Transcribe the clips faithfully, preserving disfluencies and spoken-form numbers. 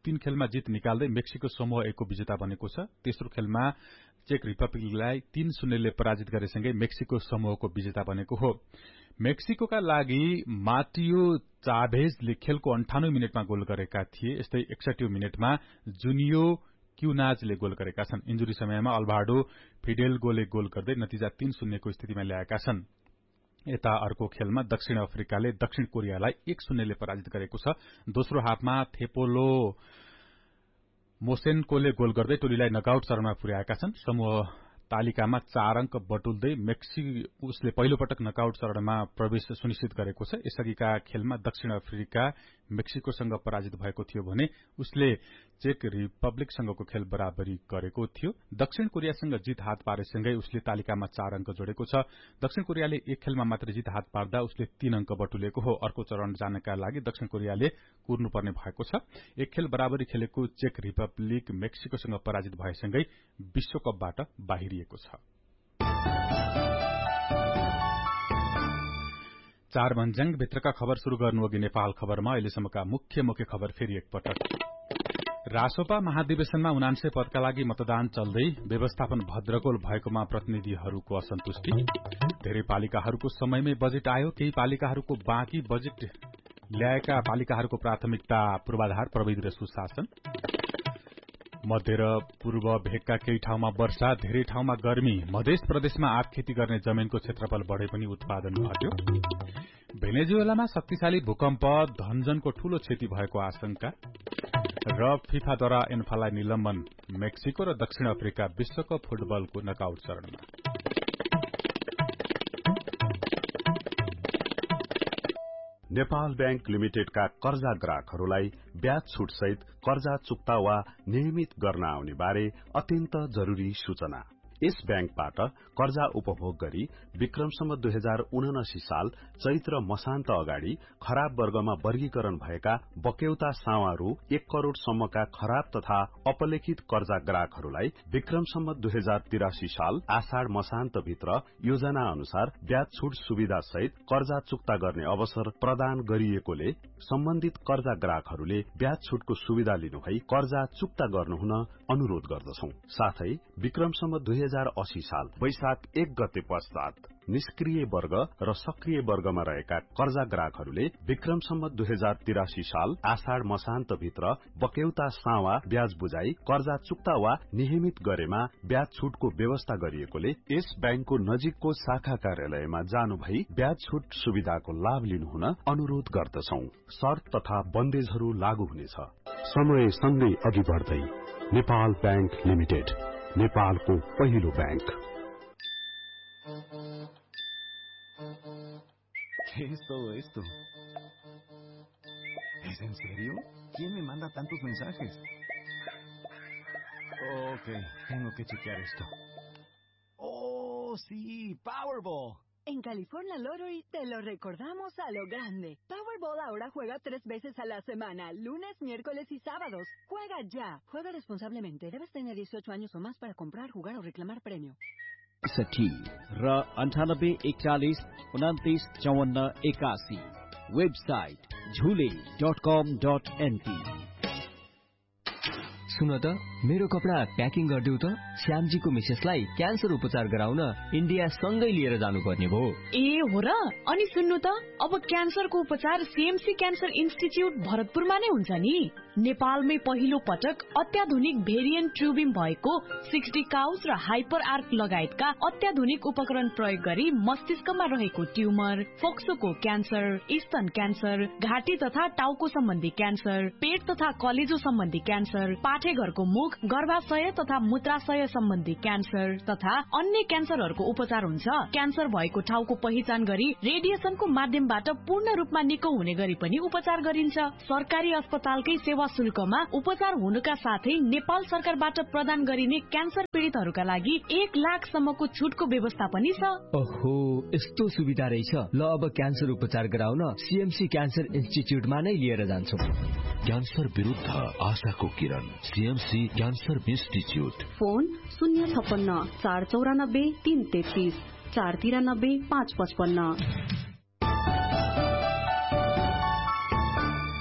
तीन खेलमा जित निकाल्दै मेक्सिको समूह एकको विजेता बनेको छ। तेस्रो खेलमा चेक रिपब्लिकलाई तीन शून्यले पराजित गरेसँगै मेक्सिको समूहको विजेता बनेको हो। मेक्सिकोका लागि मार्टियो चाभेजले खेलको अन्ठानब्बे मिनटमा गोल गरेका थिए। यस्तै एकसठी मिनटमा जुनियो क्युनाजले गोल गरेका छन्। इन्जुरी समयमा अल्भार्डो फिडेल्गोले गोल गर्दै नतिजा तीन शून्यको स्थितिमा ल्याएका छन्। यता अर्को खेलमा दक्षिण अफ्रिकाले दक्षिण कोरियालाई एक शून्यले पराजित गरेको छ। दोस्रो हाफमा थेपोलो मोसेन्कोले गोल गर्दै टोलीलाई नकआउट चरणमा पुर्याएका छन्। समूह तालिकामा चार अंक बटुल्दै मेक्सी उसले पहिलो पटक नकआउट चरणमा प्रवेश सुनिश्चित गरेको छ। यसअघिका खेलमा दक्षिण अफ्रिका मेक्सिकोसँग पराजित भएको थियो भने उसले चेक रिपब्लिकसँगको खेल बराबरी गरेको थियो। दक्षिण कोरियासँग जित हात पारेसँगै उसले तालिकामा चार अंक जोडेको छ। दक्षिण कोरियाले एक खेलमा मात्र जित हात पार्दा उसले तीन अंक बटुलेको हो। अर्को चरण जानका लागि दक्षिण कोरियाले कुर्नुपर्ने भएको छ। एक खेल बराबरी खेलेको चेक रिपब्लिक मेक्सिकोसँग पराजित भएसँगै विश्वकपबाट बाहिरिएको छ। चार भन्ज्याङ भित्रका खबर शुरू गर्नुअघि नेपाल खबरमा अहिलेसम्मका मुख्य मुख्य खबर फेरि एकपटक। रासोपा महाधिवेशनमा उनान्सय पदका लागि मतदान चल्दै व्यवस्थापन भद्रगोल भएकोमा प्रतिनिधिहरूको असन्तुष्टि। धेरै पालिकाहरूको समयमै बजेट आयो। केही पालिकाहरूको बाँकी बजेट ल्याएका पालिकाहरूको प्राथमिकता पूर्वाधार प्रविधि र सुशासन। मध्य र पूर्व भेगका केही ठाउँमा वर्षा, धेरै ठाउँमा गर्मी। मध्य प्रदेशमा आँप खेती गर्ने जमिनको क्षेत्रफल बढे पनि उत्पादन घट्यो। भेनेजुएलामा शक्तिशाली भूकम्प, धनजनको ठूलो क्षति भएको आशंका। र फिफाद्वारा एन्फालाई निलम्बन। मेक्सिको र दक्षिण अफ्रिका विश्वकप फुटबलको नकआउट चरणमा। नेपाल बैंक लिमिटेडका कर्जा ग्राहकहरूलाई ब्याज छुट सहित कर्जा चुक्ता वा नियमित गर्न आउने बारे अत्यन्त जरूरी सूचना। यस बैंकबाट कर्जा उपभोग गरी विक्रमसम्म दुई हजार उनासी साल चैत्र मसान्त अगाडि खराब वर्गमा वर्गीकरण भएका बक्यौता सावा रु एक करोड़ सम्मका खराब तथा अपलेखित कर्जा ग्राहकहरूलाई विक्रमसम्म दुई हजार तिरासी साल आषाढ़ मसान्त भित्र योजना अनुसार ब्याज छुट सुविधा सहित कर्जा चुक्ता गर्ने अवसर प्रदान गरिएकोले सम्बन्धित कर्जा ग्राहकहरूले ब्याज छुटको सुविधा लिनुभई कर्जा चुक्ता गर्नुहुन अनुरोध गर्दछौं। साथै विक्रमसम्म दुई हजार अस्सी साल वैशाख एक गते पश्चात निष्क्रिय वर्ग र सक्रिय वर्गमा रहेका कर्जा ग्राहकहरूले विक्रमसम्म दुई हजार तिरासी साल आषाढ़ मसान्त भित्र बक्यौता सावा ब्याज बुझाई कर्जा चुक्ता वा नियमित गरेमा ब्याज छुटको व्यवस्था गरिएकोले यस बैंकको नजिकको शाखा कार्यालयमा जानु भई ब्याज छुट सुविधाको लाभ लिनुहुन अनुरोध गर्दछौं। शर्त तथा बन्देजहरू लागू हुनेछ। समय सँगै अघि बढ्दै नेपाल बैंक लिमिटेड, नेपालको पहिलो bank. Esto, esto. ¿Es en serio? ¿Quién me manda tantos mensajes? Ok, tengo que chequear esto. ¡Oh, sí! ¡Powerball! En California Lottery te lo recordamos a lo grande. Powerball ahora juega tres veces a la semana, lunes, miércoles y sábados. Juega ya. Juega responsablemente. Debes tener dieciocho años o más para comprar, jugar o reclamar premio. साठी र अन्ठानब्बे एकचालिस उनातिस चौवन्न एकासी website झुले dot कम dot NP. सुन त मेरो कपडा packing गरिदेऊ त। श्यामजीको मिसेसलाई क्यान्सर उपचार गराउन इन्डिया सँगै लिएर जानुपर्ने भयो। ए हो र? अनि सुन्नु त, अब क्यान्सरको उपचार सीएमसी क्यान्सर इन्स्टिच्युट भरतपुरमा नै हुन्छ नि। नेपालमै पहिलो पटक अत्याधुनिक भेरिएन्ट ट्युबिङ भएको सिक्सटी काउस र हाइपर आर्क लगायतका अत्याधुनिक उपकरण प्रयोग गरी मस्तिष्कमा रहेको ट्युमर, फोक्सोको क्यान्सर, स्तन क्यान्सर, घाँटी तथा टाउको सम्बन्धी क्यान्सर, पेट तथा कलेजो सम्बन्धी क्यान्सर, पाठेघरको मुख, गर्भाशय तथा मूत्राशय सम्बन्धी क्यान्सर तथा अन्य क्यान्सरहरूको उपचार हुन्छ। क्यान्सर भएको ठाउँको पहिचान गरी रेडिएसनको माध्यमबाट पूर्ण रूपमा निको हुने गरी पनि उपचार गरिन्छ। सरकारी अस्पतालकै सेवा शुल्कमा उपचार हुनुका साथै नेपाल सरकारबाट प्रदान गरिने क्यान्सर पीड़ितहरूका लागि एक लाख सम्मको छुटको व्यवस्था पनि छ। ओहो, यस्तो सुविधा रहेछ। ल अब क्यान्सर उपचार गराउन सीएमसी क्यान्सर इन्स्टिच्युटमा नै लिएर जान्छौं। क्यान्सर विरुद्ध आशाको किरण, सीएमसी क्यान्सर इन्स्टिच्युट। फोन शून्य छप्पन्न चार चौरानब्बे तीन तेत्तीस चार तिरानब्बे पाँच पचपन्न।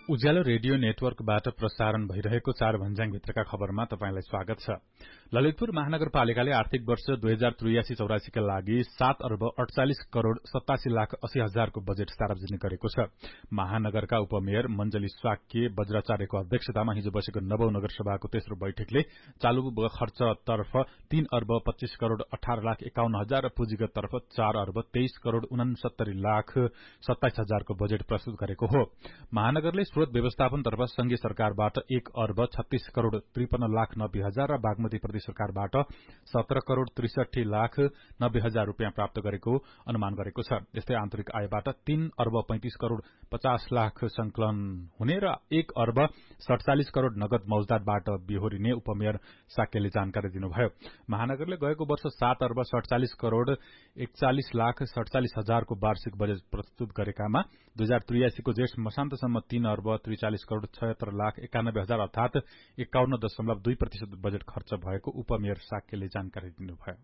उज्यालो रेडियो नेटवर्कबाट प्रसारण भइरहेको चार भन्ज्याङभित्रका खबरमा तपाईंलाई स्वागत छ। ललितपुर महानगरपालिकाले आर्थिक वर्ष दुई हजार त्रियासी चौरासीका लागि सात अर्ब अडचालिस करोड़ सतासी लाख अस्सी हजारको बजेट सार्वजनिक गरेको छ। महानगरका उपमेयर मञ्जली स्वाक्य बज्राचार्यको अध्यक्षतामा हिजो बसेको नवौं नगरसभाको तेस्रो बैठकले चालू खर्चतर्फ तीन अर्ब पच्चीस करोड़ अठार लाख एकाउन्न हजार र पुँजीगततर्फ चार अर्ब तेइस करोड़ उनसत्तरी लाख सत्ताइस हजारको बजेट प्रस्तुत गरेको हो। महानगरले स्रोत व्यवस्थापनतर्फ संघीय सरकारबाट एक अर्ब छत्तीस करोड़ त्रिपन्न लाख नब्बे हजार र बागमती प्रदेश सरकारबाट सत्र करोड़ त्रिसठी लाख नब्बे हजार रूपियाँ प्राप्त गरेको अनुमान गरेको छ। यस्तै आन्तरिक आयबाट तीन अर्ब पैंतिस करोड़ पचास लाख संकलन हुने र एक अर्ब सड़चालिस करोड़ नगद मौजदातबाट बिहोरिने उपमेयर साक्यले जानकारी दिनुभयो। महानगरले गएको वर्ष सात अर्ब सड़चालिस करोड़ एकचालिस लाख सड़चालिस हजारको वार्षिक बजेट प्रस्तुत गरेकामा दुई हजार त्रियासीको जेठ मसान्तसम्म तीन अर्ब त्रिचालिस करोड़ छयत्तर लाख एकानब्बे हजार अर्थात एकाउन्न दशमलव दुई प्रतिशत बजेट खर्च भएको उपमेयर साक्यले जानकारी दिनुभयो।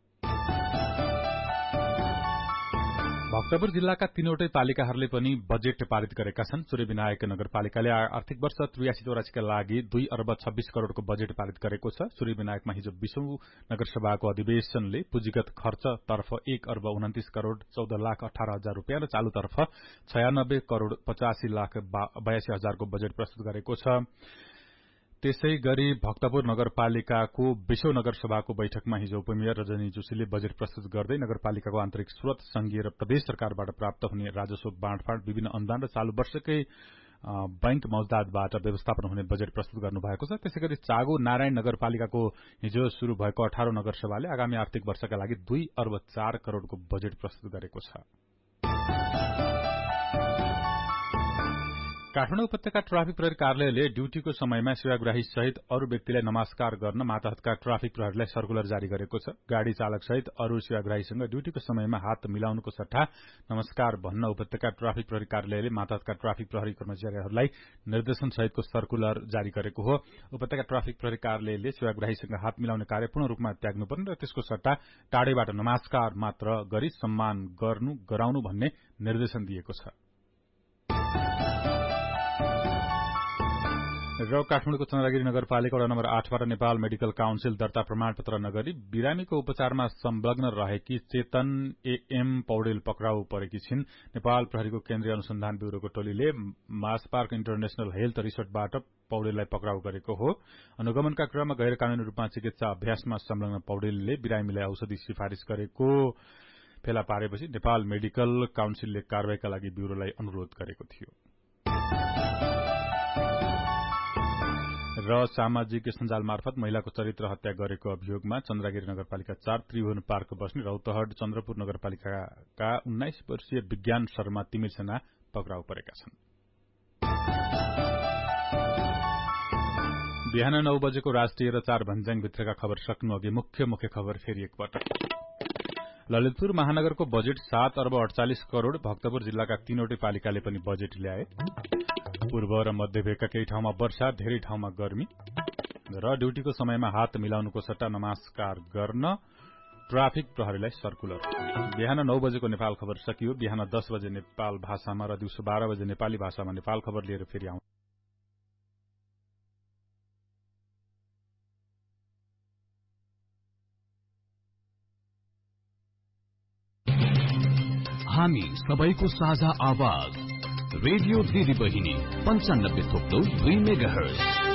भक्तपुर जिल्लाका तीनवटै पालिकाहरूले पनि बजेट पारित गरेका छन्। सूर्यविनायक नगरपालिकाले आर्थिक वर्ष त्रियासी चौरासीका लागि दुई अर्ब छब्बीस करोड़को बजेट पारित गरेको छ। सूर्यविनायकमा हिजो बीसौं नगरसभाको अधिवेशनले पुँजीगत खर्चतर्फ एक अर्ब उन्तिस करोड़ चौध लाख अठार हजार रूपियाँ र चालूतर्फ छयानब्बे करोड़ पचासी लाख बयासी हजारको बजेट प्रस्तुत गरेको छ। त्यसै गरी भक्तपुर नगरपालिकाको बीसौं नगरसभाको बैठकमा हिजो उपमेयर रजनी जोशीले बजेट प्रस्तुत गर्दै नगरपालिकाको आन्तरिक स्रोत संघीय र प्रदेश सरकारबाट प्राप्त हुने राजस्व बाँडफाँड विभिन्न अनुदान र चालू वर्षकै बैंक मौजदातबाट व्यवस्थापन हुने बजेट प्रस्तुत गर्नुभएको छ। त्यसैगरी चागो नारायण नगरपालिकाको हिजो शुरू भएको अठारौं नगरसभाले आगामी आर्थिक वर्षका लागि दुई अर्ब चार करोड़को बजेट प्रस्तुत गरेको छ। काठमाडौँ उपत्यका ट्राफिक प्रहरी कार्यालयले ड्यूटीको समयमा सेवाग्राही सहित अरू व्यक्तिलाई नमस्कार गर्न मातहतका ट्राफिक प्रहरीलाई सर्कुलर जारी गरेको छ। गाड़ी चालक सहित अरू सेवाग्राहीसँग ड्यूटीको समयमा हात मिलाउनुको सट्टा नमस्कार भन्न उपत्यका ट्राफिक प्रहरी कार्यालयले मातहतका ट्राफिक प्रहरी कर्मचारीहरूलाई निर्देशन सहितको सर्कुलर जारी गरेको हो। उपत्यका ट्राफिक प्रहरी कार्यालयले सेवाग्राहीसँग हात मिलाउने कार्य पूर्ण रूपमा त्याग्नुपर्ने र त्यसको सट्टा टाढेबाट नमस्कार मात्र गरी सम्मान गर्नु गराउनु भन्ने निर्देशन दिएको छ। र काठमाडौँको चन्द्रगिरी नगरपालिका वडा नम्बर आठबाट नेपाल मेडिकल काउन्सिल दर्ता प्रमाणपत्र नगरी बिरामीको उपचारमा संलग्न रहेकी चेतन एएम पौडेल पक्राउ परेकी छिन्। नेपाल प्रहरीको केन्द्रीय अनुसन्धान ब्यूरोको टोलीले मास पार्क इन्टरनेशनल हेल्थ रिसोर्टबाट पौडेललाई पक्राउ गरेको हो। अनुगमनका क्रममा गैर कानूनी रूपमा चिकित्सा अभ्यासमा संलग्न पौडेलले बिरामीलाई औषधि सिफारिश गरेको फेला पारेपछि नेपाल मेडिकल काउन्सिलले कारवाहीका लागि ब्यूरोलाई अनुरोध गरेको थियो। र सामाजिक सञ्जाल मार्फत महिलाको चरित्र हत्या गरेको अभियोगमा चन्द्रगिरी नगरपालिका चार त्रिभुवन पार्क बस्ने रौतहट चन्द्रपुर नगरपालिकाका उन्नाइस वर्षीय विज्ञान शर्मा तिमिर सेना पक्राउ परेका छन्। बिहान नौ बजेको राष्ट्रिय र चार भन्ज्याङभित्रका खबर सक्नु अघि मुख्य मुख्य खबर फेरि एकपटक। ललितपुर महानगरको बजेट सात अर्ब अडचालिस करोड़। भक्तपुर जिल्लाका तीनवटै पालिकाले पनि बजेट ल्याए। पूर्व र मध्यभेगका केही ठाउँमा वर्षा, धेरै ठाउँमा गर्मी र ड्यूटीको समयमा हात मिलाउनुको सट्टा नमस्कार गर्न ट्राफिक प्रहरीलाई सर्कुलर। बिहान नौ बजेको नेपाल खबर सकियो। बिहान दस बजे नेपाल भाषामा र दिउँसो बाह्र बजे नेपाली भाषामा नेपाल खबर लिएर फेरि आउँ। हामी सबैको साझा आवाज रेडियो दिदी बहिनी पञ्चानब्बे थोप्लो दुई मेगा हर्ज।